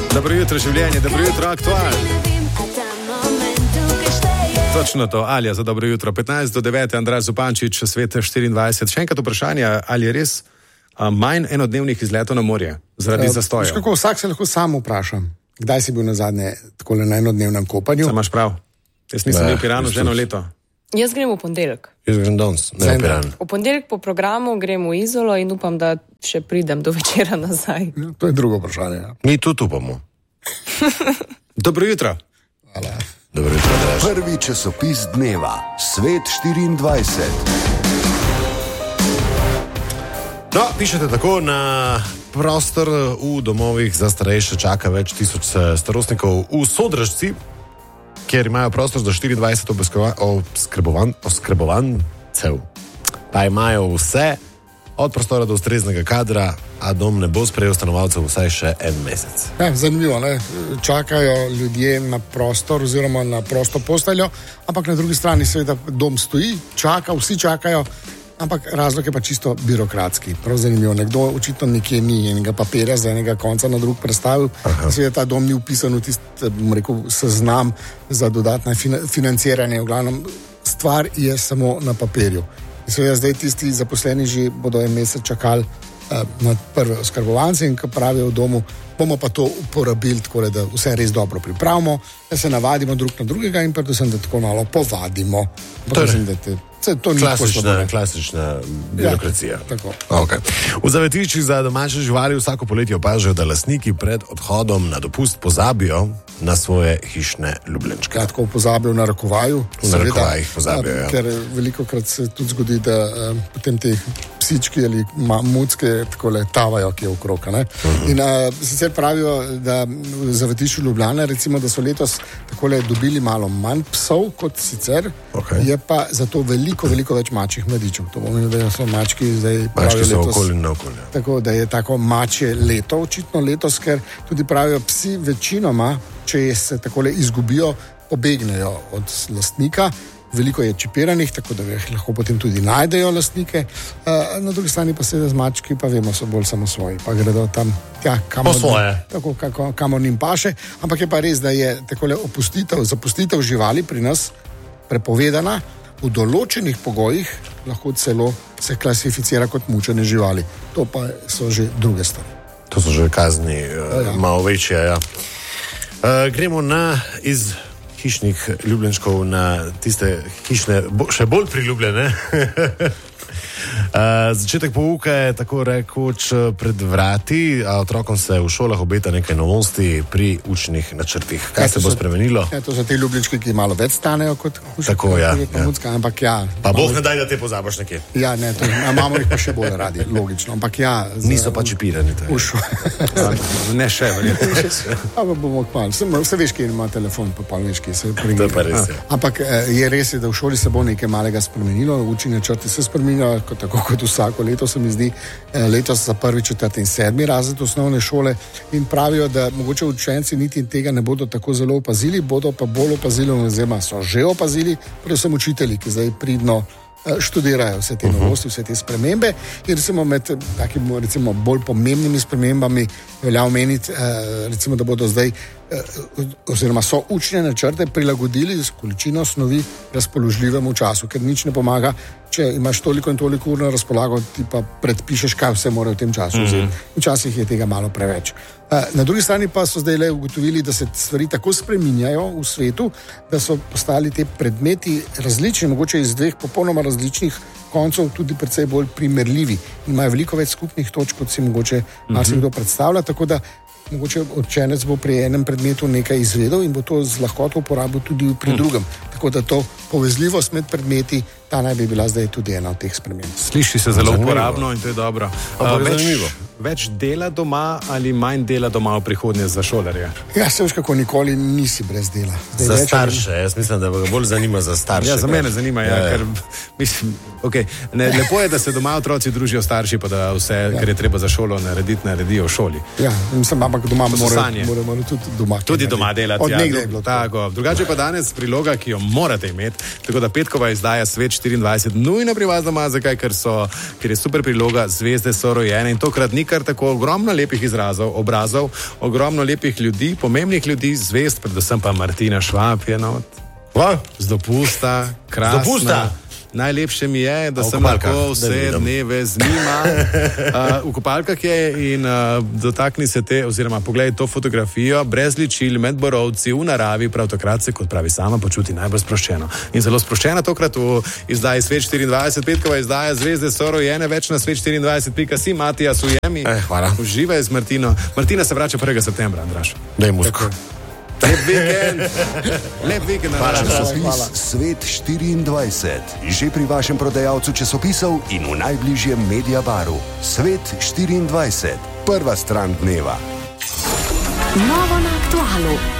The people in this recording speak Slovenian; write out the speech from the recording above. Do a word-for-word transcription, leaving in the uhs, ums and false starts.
Dobro jutro, življenje, dobro jutro, aktual. Točno to, Alja, za dobro jutro. petnajst do devete, Andrej Zupančič, Svet štiriindvajset. Še enkrat vprašanje, ali je res a, manj enodnevnih izletov na morje zaradi uh, zastoja? Kako vsak se lahko sam vpraša, kdaj si bil na zadnje tako na enodnevnem kopanju? Sam imaš prav. Jaz nisem bil v Piranu že eno leto. Jaz grem v ponedeljek. Jaz grem danes, ne v Piran. V ponedeljek po programu grem v Izolo in upam, da še pridem do večera nazaj. Ja, to je drugo vprašanje. Ja. Mi tudi upamo. Dobro jutro. Hvala. Dobro jutro, Draž. Prvi časopis dneva, Svet štiriindvajset. No, pišete tako, na prostor v domovih za starejše čaka več tisoč starostnikov v Sodražci, kjer imajo prostor za štiriindvajset oskrbovan, oskrbovancev. Pa imajo vse, od prostora do ustreznega kadra, a dom ne bo sprejel stanovalcev vsaj še en mesec. Ja, zanimivo, ne? Čakajo ljudje na prostor oziroma na prosto posteljo, ampak na drugi strani seveda dom stoji, čaka, vsi čakajo, ampak razlog je pa čisto birokratski. Prav zanimivo, nekdo očitno nekje ni enega papirja z enega konca na drug prestavil, seveda ta dom ni upisan v tist, bom rekel, seznam za dodatne financiranje. V glavnem, stvar je samo na papirju. In seveda zdaj tisti zaposleni že bodo en mesec čakali uh, na prve oskrbovance in ko pravijo v domu, bomo pa to uporabili tako, da vse res dobro pripravimo, da se navadimo drug na drugega in predvsem, da tako malo povadimo. Mislim, da te Se, to ni klasična, klasična birokracija. Ja, tako. Okay. V zavetiščih za domače živali vsako poletje opažajo, da lastniki pred odhodom na dopust pozabijo na svoje hišne ljubljenčke. Kratko pozabijo na rakovaju. V narekovajih pozabijo, ja. Ker veliko krat se tudi zgodi, da um, potem te psički ali mucke takole tavajo, ki je okrog. Uh -huh. In uh, sicer pravijo, da v zavetišču Ljubljane, recimo, da so letos takole dobili malo manj psov kot sicer, okay. Je pa zato veliko Veliko, veliko več mačjih mladičev. To pomeni, da so mački zdaj mački so okoli in okoli. Tako, da je tako mačje leto, očitno letos, ker tudi pravijo psi večinoma, če se takole izgubijo, pobegnejo od lastnika. Veliko je čipiranih, tako da jih lahko potem tudi najdejo lastnike. Uh, na drugi strani pa seveda z mački, pa vemo, so bolj samosvoji, pa gredo tam tja, kamor, tako, kako, kamor njim paše. Ampak je pa res, da je takole opustitev, zapustitev živali pri nas prepovedana. V določenih pogojih lahko celo se klasificira kot mučenje živali. To pa so že druge stvari. To so že kazni, uh, ja. Malo večje, ja. Uh, gremo na iz hišnih ljubljenčkov na tiste hišne, bo, še bolj priljubljene. Uh, začetek pouka je tako rekoč pred vrati, a otrokom se v šolah obeta nekaj novosti pri učnih načrtih. Kaj ja, se bo so, spremenilo? Ja, to so te ljubljenčki, ki malo več stanejo kot huške. Tako, ja. ja. Mucka, ampak ja. Pa Bog ne daj, da te pozabaš nekje. Ja, ne, to, imamo jih pa še bolj radi, logično. Ampak ja. Z, Niso pa čipirani. Ne še, verjetno. Ampak bomo kmalo. Vse veš, ki ima telefon, pa pa veš, ki se pringi. To je pa res, ja. Ampak je res, da v šoli se bo nekaj malega spremenilo, učni načrti se spremenijo, tako kot vsako leto, se mi zdi, letos za prvi, četrti in sedmi razred osnovne šole in pravijo, da mogoče učenci niti tega ne bodo tako zelo opazili, bodo pa bolj opazili, oziroma so že opazili, predvsem učitelji, ki zdaj pridno študirajo vse te novosti, vse te spremembe in recimo med takimi recimo bolj pomembnimi spremembami velja omeniti, recimo, da bodo zdaj oziroma so učne načrte prilagodili z količino snovi razpoložljivemu času, ker nič ne pomaga, če imaš toliko in toliko ur na razpolago, ti pa predpišeš, kaj vse mora v tem času vzeti. Mm-hmm. Včasih je tega malo preveč. Na drugi strani pa so zdaj le ugotovili, da se stvari tako spreminjajo v svetu, da so postali te predmeti različni, mogoče iz dveh popolnoma različnih koncev tudi precej bolj primerljivi. Imajo veliko več skupnih točk, kot si mogoče marsikdo mm-hmm. predstavlja, tako da mogoče učenec bo pri enem predmetu nekaj izvedel in bo to z lahkoto uporabil tudi pri drugem. Tako da to povezljivost med predmeti, ta naj bi bila zdaj tudi ena od teh sprememb. Sliši se zelo uporabno in to je dobro. Uh, več, več dela doma ali manj dela doma v prihodnje za šolarje? Ja, se veš, kako nikoli nisi brez dela. Zdaj za starše, ali... jaz mislim, da ga bolj zanima za starše. Ja, za mene zanima, ja, ja, ker mislim, okay, ne, lepo je, da se doma otroci družijo starši, pa da vse, ja. Kar je treba za šolo narediti, naredijo v šoli. Ja, mislim, ampak doma moramo more tudi doma. Tudi doma delati. Od ja, nekdaj je bilo tako. Drugače pa danes priloga, ki jo morate imeti, tako da petkova izdaja Svet štiriindvajset nujno pri vas doma, zakaj, ker, so, ker je super priloga, zvezde so rojene in tokrat ni kar tako ogromno lepih izrazov, obrazov, ogromno lepih ljudi, pomembnih ljudi, zvest, predvsem pa Martina Švab je not. Z dopusta, krasna. Z dopusta? Najlepše mi je, da A, sem lahko vse dneve z njima. Uh, v kopalkah je in uh, dotakni se te, oziroma pogledaj to fotografijo, brez ličil, med borovci, v naravi, prav takrat se, kot pravi sama, počuti najbolj sproščeno. In zelo sproščena tokrat v izdaji Svet štiriindvajset, petkova izdaja Zvezde so rojene, več na svet štiriindvajset pika si, Matija Sujemi. Eh, hvala. Uživaj z Martino. Martina se vrača prvega septembra, Andraž. Daj musko. Lep vikend. Lep vikend, Andraž. Časopis Svet štiriindvajset. Že pri vašem prodajalcu časopisov in v najbližjem Mediabaru. Svet štiriindvajset. Prva stran dneva. Novo na aktualu.